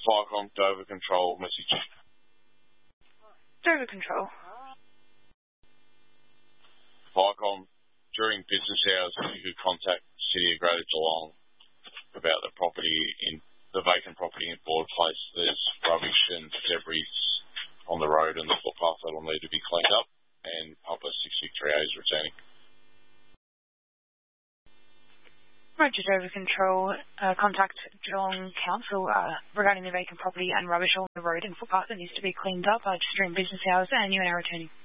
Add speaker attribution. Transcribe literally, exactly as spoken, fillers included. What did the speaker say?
Speaker 1: Viacom Dover Control message.
Speaker 2: Dover Control.
Speaker 1: Viacom, during business hours, you could contact City of Greater Geelong about the property in the vacant property in Board Place. There's rubbish and debris on the road and the footpath that'll need to be cleaned up, and Papa sixty-three A is returning.
Speaker 2: Roger, Dover Control. Uh, contact Geelong Council uh, regarding the vacant property and rubbish on the road and footpath that needs to be cleaned up uh, just during business hours, and you are now returning.